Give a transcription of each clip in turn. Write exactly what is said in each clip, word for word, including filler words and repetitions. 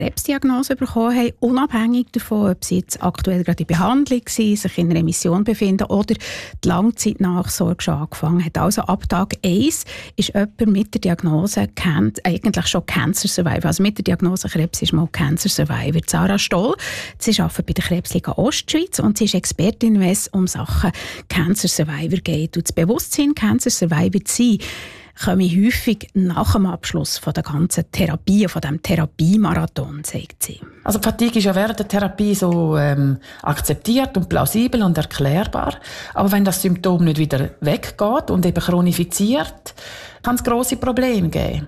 Krebsdiagnose bekommen haben, unabhängig davon, ob sie jetzt aktuell gerade in Behandlung sind, sich in Remission befinden oder die Langzeitnachsorge schon angefangen hat. Also ab Tag eins ist jemand mit der Diagnose Can- eigentlich schon Cancer Survivor. Also mit der Diagnose Krebs ist man Cancer Survivor. Sarah Stoll, sie arbeitet bei der Krebsliga Ostschweiz und sie ist Expertin, wenn es um Sachen Cancer Survivor geht. Und das Bewusstsein, Cancer Survivor zu sein, komme häufig nach dem Abschluss von der ganzen Therapie, von dem Therapiemarathon, sagt sie. Also die Fatigue ist ja während der Therapie so ähm, akzeptiert und plausibel und erklärbar. Aber wenn das Symptom nicht wieder weggeht und eben chronifiziert, kann es grosse Probleme geben.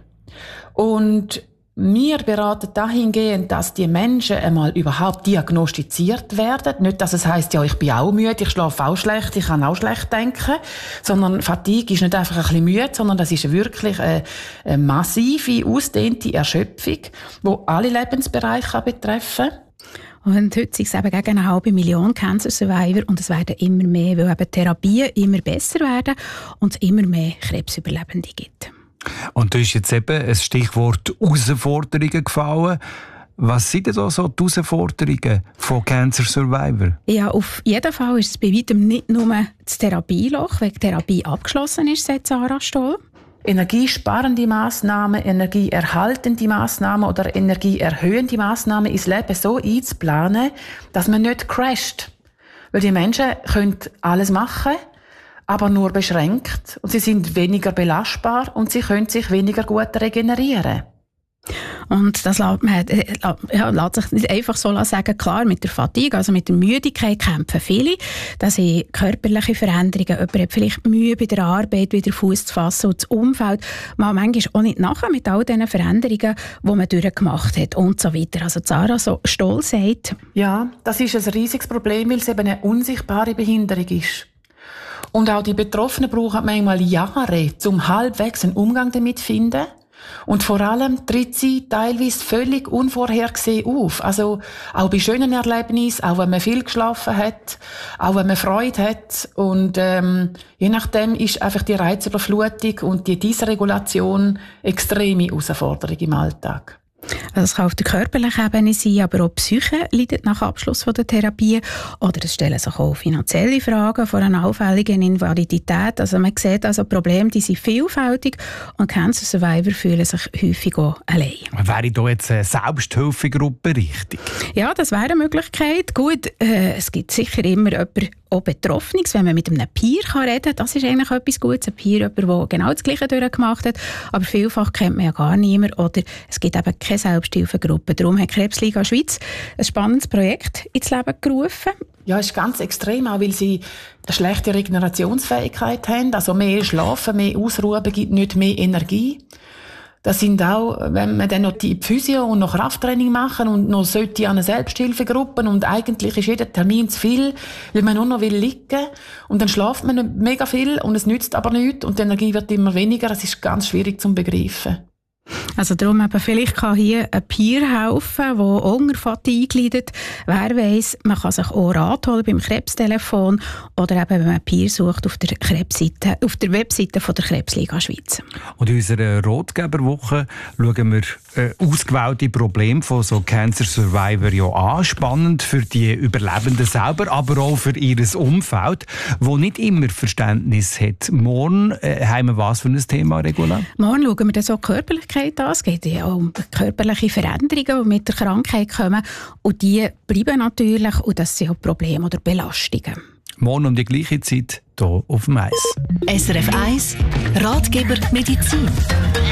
Und wir beraten dahingehend, dass die Menschen einmal überhaupt diagnostiziert werden. Nicht, dass es heisst, ja, ich bin auch müde, ich schlafe auch schlecht, ich kann auch schlecht denken. Sondern Fatigue ist nicht einfach ein bisschen müde, sondern das ist wirklich eine, eine massive, ausdehnte Erschöpfung, die alle Lebensbereiche betreffen kann. Und heute sind es eben gegen eine halbe Million Cancer Survivor und es werden immer mehr, weil eben Therapien immer besser werden und es immer mehr Krebsüberlebende gibt. Und da ist jetzt eben ein Stichwort Herausforderungen gefallen. Was sind denn da so die Herausforderungen von Cancer Survivor? Ja, auf jeden Fall ist es bei weitem nicht nur das Therapieloch, weil die Therapie abgeschlossen ist, sagt Sarah Stoll. Energiesparende Massnahmen, energieerhaltende Massnahmen oder energieerhöhende Massnahmen ins Leben so einzuplanen, dass man nicht crasht. Weil die Menschen können alles machen, aber nur beschränkt. Und sie sind weniger belastbar und sie können sich weniger gut regenerieren. Und das lässt, man, ja, lässt sich nicht einfach so sagen. Klar, mit der Fatigue, also mit der Müdigkeit kämpfen viele. Das sind körperliche Veränderungen. Jemand hat vielleicht Mühe bei der Arbeit, wieder Fuß zu fassen und das Umfeld mal manchmal auch nicht nachher mit all diesen Veränderungen, die man durchgemacht hat und so weiter. Also Sarah so stolz sagt. Ja, das ist ein riesiges Problem, weil es eben eine unsichtbare Behinderung ist. Und auch die Betroffenen brauchen manchmal Jahre, um halbwegs einen Umgang damit zu finden. Und vor allem tritt sie teilweise völlig unvorhergesehen auf. Also auch bei schönen Erlebnissen, auch wenn man viel geschlafen hat, auch wenn man Freude hat. Und ähm, je nachdem ist einfach die Reizüberflutung und die Dysregulation extreme Herausforderung im Alltag. Also es kann auf der körperlichen Ebene sein, aber auch die Psyche leidet nach Abschluss der Therapie. Oder es stellen sich auch finanzielle Fragen vor einer allfälligen Invalidität. Also man sieht also, Probleme, die sind vielfältig und Cancer Survivor fühlen sich häufig auch allein. Wäre da jetzt eine Selbsthilfegruppe richtig? Ja, das wäre eine Möglichkeit. Gut, äh, es gibt sicher immer jemanden, auch Betroffenes, wenn man mit einem Peer reden kann, das ist eigentlich etwas Gutes. Ein Peer, jemand, der genau das Gleiche durchgemacht hat, aber vielfach kennt man ja gar niemand oder es gibt eben keine Selbsthilfegruppe. Darum hat Krebsliga Schweiz ein spannendes Projekt ins Leben gerufen. Ja, ist ganz extrem, auch weil sie eine schlechte Regenerationsfähigkeit haben. Also mehr Schlafen, mehr Ausruhen gibt nicht mehr Energie. Das sind auch, wenn man dann noch die Physio und noch Krafttraining machen und noch sollte an eine Selbsthilfegruppe und eigentlich ist jeder Termin zu viel, weil man nur noch will liegen und dann schlaft man mega viel und es nützt aber nichts und die Energie wird immer weniger. Es ist ganz schwierig zu begreifen. Also darum eben, vielleicht kann hier ein Peer helfen, der unter Fatigue leidet. Wer weiss, man kann sich auch Rat holen beim Krebstelefon oder eben, wenn man Peer sucht, auf der, Krebsseite, auf der Webseite von der Krebsliga Schweiz. Und in unserer Rotgeberwoche schauen wir äh, ausgewählte Probleme von so Cancer Survivor ja an. Spannend für die Überlebenden selber, aber auch für ihr Umfeld, das nicht immer Verständnis hat. Morgen äh, haben wir was für ein Thema, Regula? Morgen schauen wir dann so körperlich an. Es geht ja auch um körperliche Veränderungen, die mit der Krankheit kommen. Und die bleiben natürlich, und das sind auch Probleme oder Belastungen. Morgen um die gleiche Zeit hier auf dem Eis. S R F eins Ratgeber Medizin.